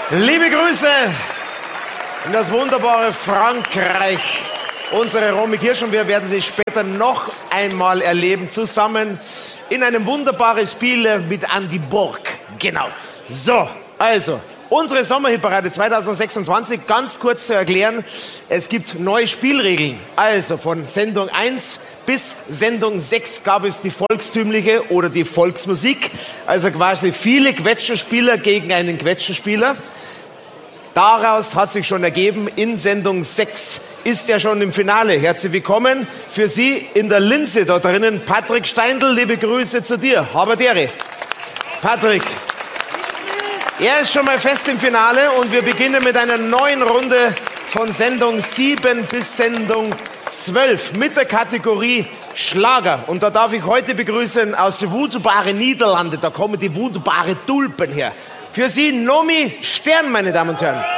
Liebe Grüße in das wunderbare Frankreich. Unsere Romy Kirsch und wir werden sie später noch einmal erleben, zusammen in einem wunderbaren Spiel mit Andy Borg. Genau. So, also, unsere Sommerhitparade 2026, ganz kurz zu erklären, es gibt neue Spielregeln. Also von Sendung 1 bis Sendung 6 gab es die volkstümliche oder die Volksmusik. Also quasi viele Quetschenspieler gegen einen Quetschenspieler. Daraus hat sich schon ergeben, in Sendung 6 ist er schon im Finale. Herzlich willkommen für Sie in der Linse dort drinnen. Patrick Steindl, liebe Grüße zu dir. Haberdere. Patrick, er ist schon mal fest im Finale und wir beginnen mit einer neuen Runde von Sendung 7 bis Sendung 12 mit der Kategorie Schlager. Und da darf ich heute begrüßen aus den wunderbaren Niederlanden, da kommen die wunderbaren Tulpen her. Für Sie Nomi Stern, meine Damen und Herren.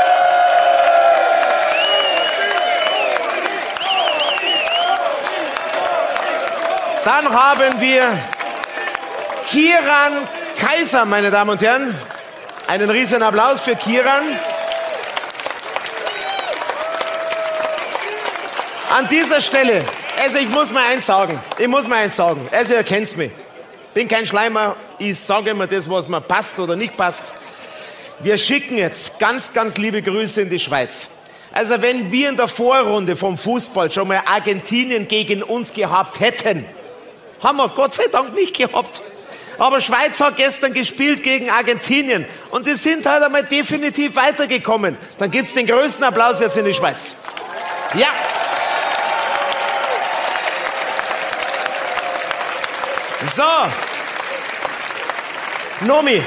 Dann haben wir Kieran Kaiser, meine Damen und Herren. Einen riesen Applaus für Kieran. An dieser Stelle, also ich muss mal eins sagen. Also ihr kennt's mich. Bin kein Schleimer, ich sage immer das, was mir passt oder nicht passt. Wir schicken jetzt ganz, ganz liebe Grüße in die Schweiz. Also wenn wir in der Vorrunde vom Fußball schon mal Argentinien gegen uns gehabt hätten, haben wir Gott sei Dank nicht gehabt. Aber Schweiz hat gestern gespielt gegen Argentinien und die sind halt einmal definitiv weitergekommen. Dann gibt's den größten Applaus jetzt in die Schweiz. Ja. So, Nomi,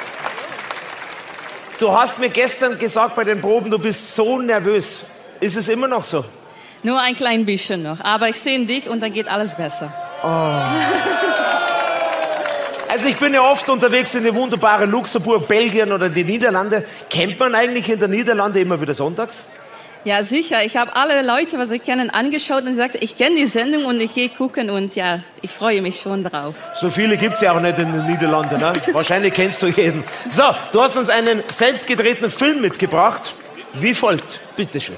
du hast mir gestern gesagt bei den Proben, du bist so nervös. Ist es immer noch so? Nur ein klein bisschen noch, aber ich sehe dich und dann geht alles besser. Oh. Also ich bin ja oft unterwegs in den wunderbaren Luxemburg, Belgien oder die Niederlande. Kennt man eigentlich in den Niederlanden immer wieder sonntags? Ja, sicher. Ich habe alle Leute, was ich kenne, angeschaut und gesagt, ich kenne die Sendung und ich gehe gucken und ja, ich freue mich schon drauf. So viele gibt's ja auch nicht in den Niederlanden, ne? Wahrscheinlich kennst du jeden. So, du hast uns einen selbst gedrehten Film mitgebracht. Wie folgt. Bitteschön.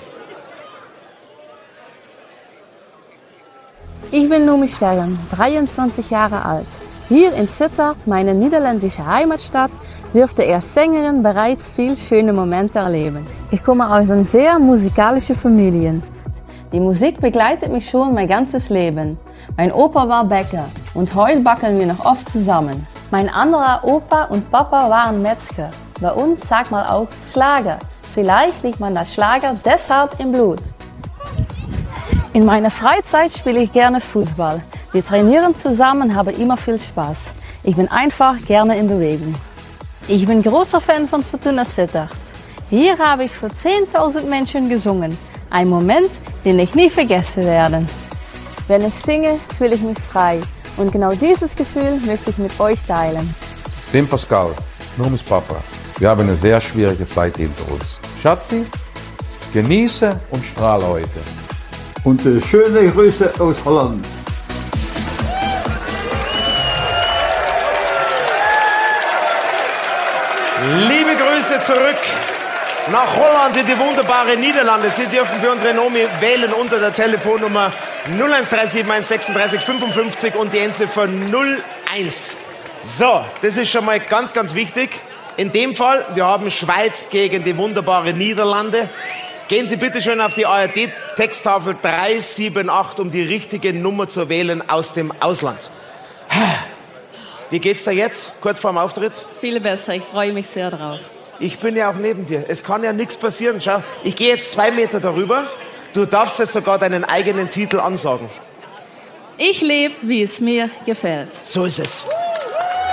Ich bin Nomi Stern, 23 Jahre alt. Hier in Sittard, meine niederländische Heimatstadt, dürfte ich als Sängerin bereits viele schöne Momente erleben. Ich komme aus einer sehr musikalischen Familie. Die Musik begleitet mich schon mein ganzes Leben. Mein Opa war Bäcker und heute backen wir noch oft zusammen. Mein anderer Opa und Papa waren Metzger. Bei uns sagt man auch Schlager. Vielleicht liegt man das Schlager deshalb im Blut. In meiner Freizeit spiele ich gerne Fußball. Wir trainieren zusammen, haben immer viel Spaß. Ich bin einfach gerne in Bewegung. Ich bin großer Fan von Fortuna Sittard. Hier habe ich für 10.000 Menschen gesungen. Ein Moment, den ich nie vergessen werde. Wenn ich singe, fühle ich mich frei. Und genau dieses Gefühl möchte ich mit euch teilen. Ich bin Pascal, Nomis Papa. Wir haben eine sehr schwierige Zeit hinter uns. Schatzi, genieße und strahle heute. Und schöne Grüße aus Holland. Liebe Grüße zurück nach Holland in die wunderbare Niederlande. Sie dürfen für unsere Nomi wählen unter der Telefonnummer 01371 36 55 und die Endziffer 01. So, das ist schon mal ganz, ganz wichtig. In dem Fall, wir haben Schweiz gegen die wunderbare Niederlande. Gehen Sie bitte schön auf die ARD-Texttafel 378, um die richtige Nummer zu wählen aus dem Ausland. Wie geht's da jetzt, kurz vor dem Auftritt? Viel besser, ich freue mich sehr drauf. Ich bin ja auch neben dir. Es kann ja nichts passieren. Schau, ich gehe jetzt 2 Meter darüber. Du darfst jetzt sogar deinen eigenen Titel ansagen. Ich lebe, wie es mir gefällt. So ist es.